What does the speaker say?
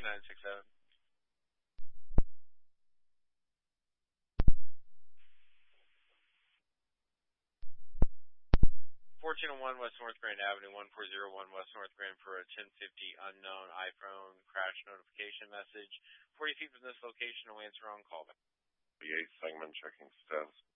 2967. 1401 West North Grand Avenue, 1401 West North Grand for a 1050 unknown iPhone crash notification message. 40 feet from this location, no answer on callback. The 8th segment checking status.